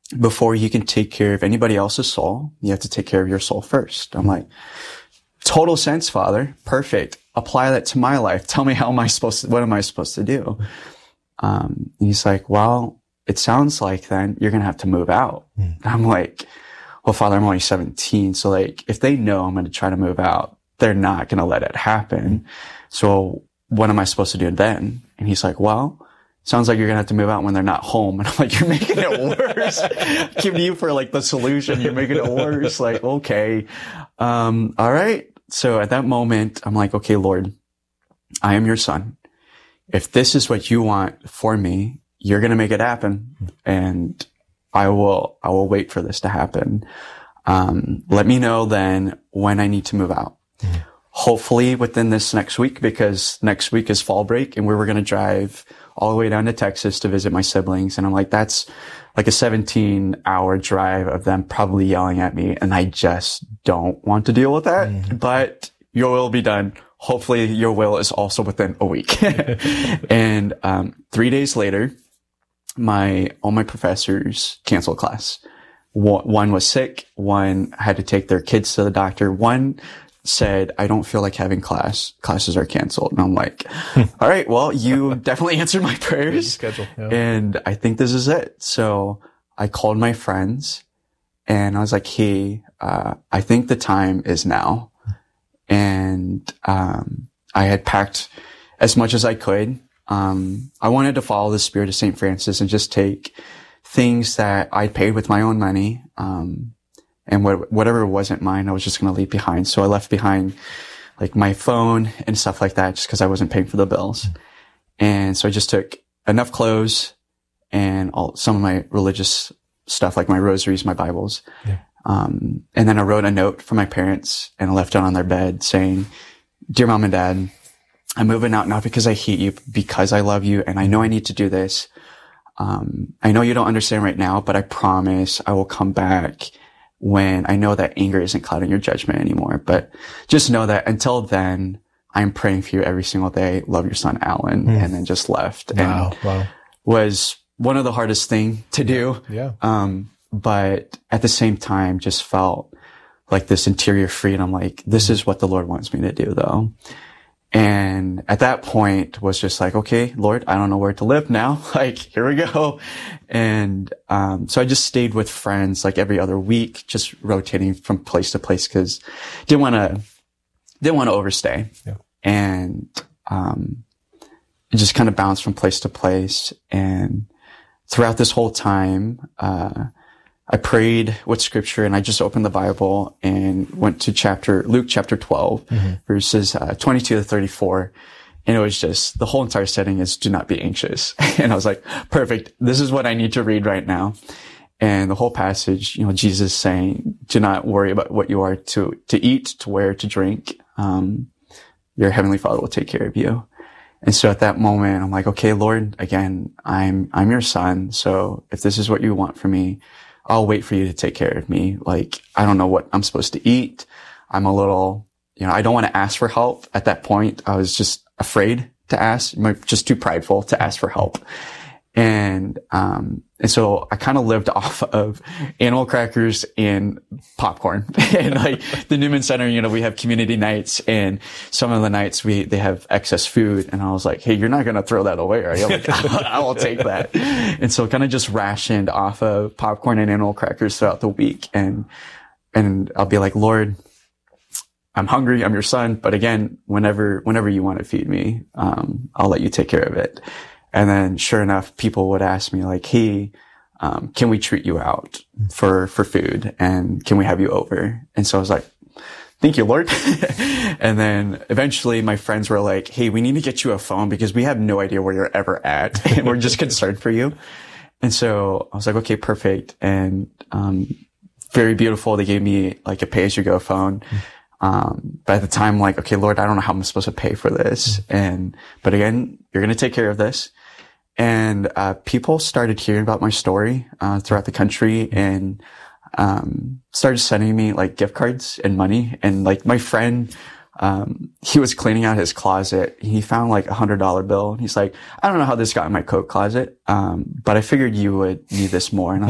before you can take care of anybody else's soul, you have to take care of your soul first. I'm like, total sense, Father. Perfect. Apply that to my life. Tell me what am I supposed to do? And he's like, well, it sounds like then you're going to have to move out. And I'm like, well, Father, I'm only 17. So like, if they know I'm going to try to move out, they're not going to let it happen. So what am I supposed to do then? And he's like, well, sounds like you're going to have to move out when they're not home. And I'm like, you're making it worse. Giving you for like the solution. You're making it worse. Like, okay. All right. So at that moment, I'm like, okay, Lord, I am your son. If this is what you want for me, you're going to make it happen. And I will wait for this to happen. Let me know then when I need to move out. Hopefully within this next week, because next week is fall break and we were going to drive all the way down to Texas to visit my siblings. And I'm like, that's like a 17-hour drive of them probably yelling at me. And I just don't want to deal with that, but your will be done. Hopefully your will is also within a week. And, 3 days later, all my professors canceled class. One was sick. One had to take their kids to the doctor. One said, I don't feel like having class. Classes are canceled. And I'm like, all right, well, you definitely answered my prayers. Schedule, yeah. And I think this is it. So I called my friends and I was like, hey, I think the time is now. And, I had packed as much as I could. I wanted to follow the spirit of St. Francis and just take things that I paid with my own money. And whatever wasn't mine, I was just going to leave behind. So I left behind like my phone and stuff like that just because I wasn't paying for the bills. And so I just took enough clothes and some of my religious stuff like my rosaries, my Bibles. Yeah. And then I wrote a note for my parents and I left it on their bed saying, Dear Mom and Dad, I'm moving out not because I hate you, because I love you and I know I need to do this. I know you don't understand right now, but I promise I will come back when I know that anger isn't clouding your judgment anymore. But just know that until then, I'm praying for you every single day. Love, your son, Alan. And then just left. Wow. Was one of the hardest thing to do. Yeah. But at the same time, just felt like this interior freedom. Like, this is what the Lord wants me to do though. And at that point was just like, okay, Lord, I don't know where to live now. Like, here we go. And, so I just stayed with friends like every other week, just rotating from place to place because didn't want to overstay. Yeah. And, it just kind of bounced from place to place. And throughout this whole time, I prayed with scripture and I just opened the Bible and went to Luke chapter 12, verses 22 to 34. And it was just, the whole entire setting is do not be anxious. And I was like, perfect. This is what I need to read right now. And the whole passage, Jesus saying, do not worry about what you are to eat, to wear, to drink. Your heavenly Father will take care of you. And so at that moment, I'm like, okay, Lord, again, I'm your son. So if this is what you want for me, I'll wait for you to take care of me. Like, I don't know what I'm supposed to eat. I'm a little, I don't want to ask for help. At that point, I was just afraid to ask, just too prideful to ask for help. And so I kind of lived off of animal crackers and popcorn. And like the Newman Center, we have community nights and some of the nights they have excess food. And I was like, hey, you're not going to throw that away, are you? I'm like, I will take that. And so kind of just rationed off of popcorn and animal crackers throughout the week. And I'll be like, Lord, I'm hungry. I'm your son. But again, whenever you want to feed me, I'll let you take care of it. And then sure enough, people would ask me like, hey, can we treat you out for food? And can we have you over? And so I was like, thank you, Lord. And then eventually my friends were like, hey, we need to get you a phone because we have no idea where you're ever at. And we're just concerned for you. And so I was like, okay, perfect. And, very beautiful. They gave me like a pay-as-you-go phone. But at the time, I'm like, okay, Lord, I don't know how I'm supposed to pay for this. But again, you're going to take care of this. And, people started hearing about my story, throughout the country and, started sending me like gift cards and money. And like my friend, he was cleaning out his closet. He found like $100 bill. And he's like, I don't know how this got in my coat closet. But I figured you would need this more. And I